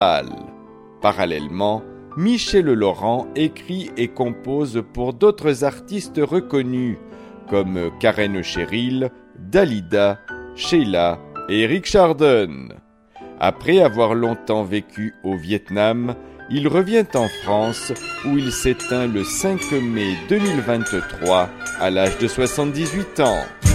Parallèlement, Michel Legrand écrit et compose pour d'autres artistes reconnus comme Karen Cheryl, Dalida, Sheila et Rick Chardon. Après avoir longtemps vécu au Vietnam, il revient en France où il s'éteint le 5 mai 2023 à l'âge de 78 ans.